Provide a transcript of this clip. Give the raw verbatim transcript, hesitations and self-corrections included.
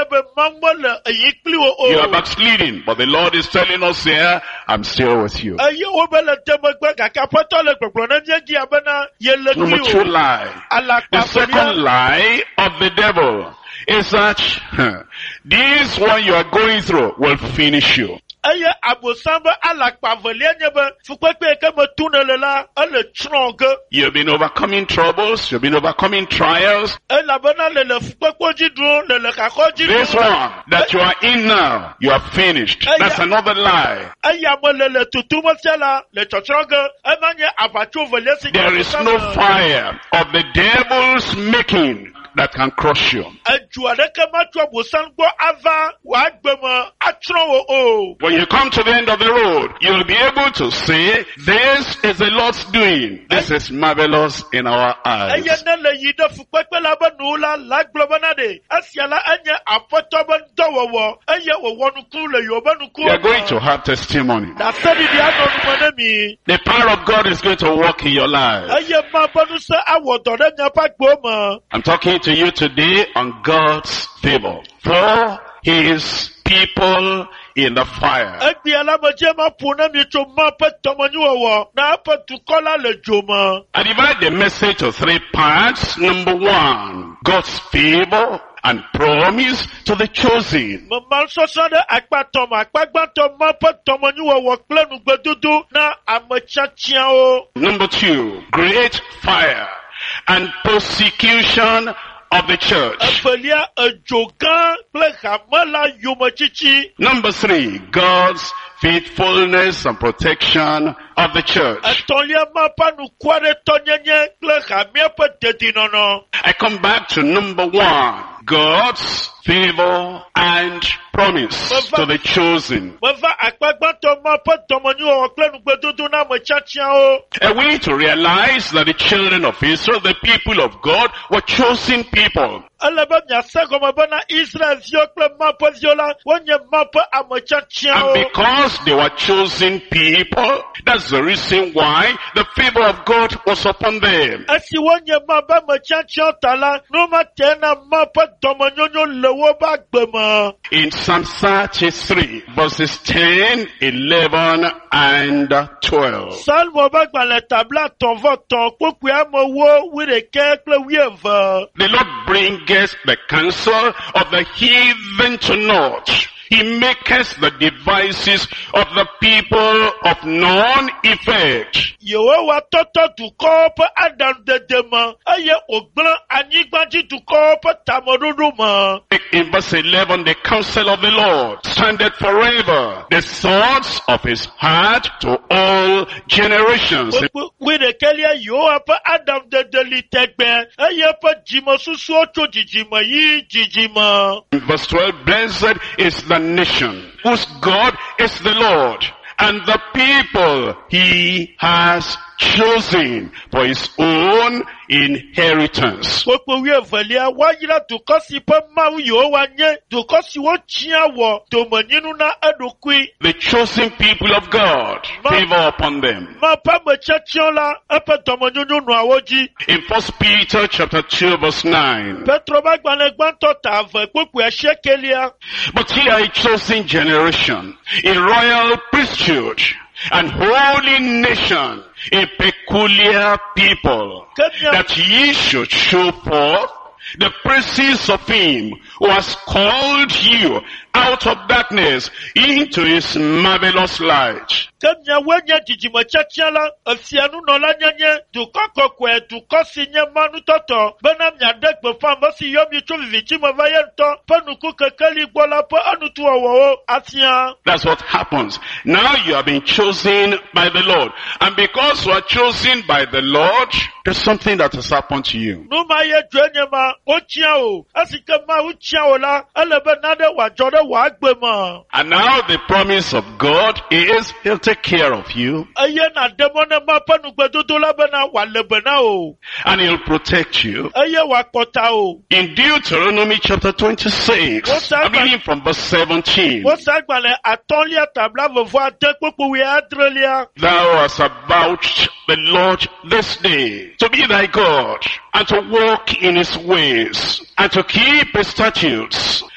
You are backsliding, but the Lord is telling us here, I'm still with you. Number two lie. The second lie of the devil is that huh, this one you are going through will finish you. You have been overcoming troubles, you've been overcoming trials. This one that you are in now, you are finished. That's another lie. There is no fire of the devil's making that can crush you. When you come to the end of the road, you'll be able to say, this is the Lord's doing. This is marvelous in our eyes. You are going to have testimony. The power of God is going to work in your life. I'm talking to you today on God's favor. For His people in the fire. I divide the message to three parts. Number one, God's favor and promise to the chosen. Number two, great fire and persecution of the church. Number three, God's faithfulness and protection of the church. I come back to number one, God's favor and promise to the chosen. Are we to realize that the children of Israel, the people of God, were chosen people? And because they were chosen people, that's the reason why the favor of God was upon them. In Psalm thirty-three, verses ten, eleven, and twelve. The Lord bringeth the counsel of the heathen to naught. He maketh the devices of the people of none effect. In verse eleven, the counsel of the Lord standeth forever, the thoughts of his heart to all generations. In verse twelve, blessed is the nation whose God is the Lord, and the people he has chosen for his own inheritance. The chosen people of God, favor upon them. In First Peter chapter two verse nine. But ye are a chosen generation, a royal priesthood, and holy nation, a peculiar people, that ye should show forth the praises of him who has called you out of darkness into his marvelous light. That's what happens. Now you have been chosen by the Lord. And because you are chosen by the Lord, there's something that has happened to you. And now the promise of God is he'll take care of you. And he'll protect you. In Deuteronomy chapter twenty-six, I'm reading from verse seventeen. Thou hast avouched the Lord this day to be thy God, and to walk in his ways, and to keep his statutes,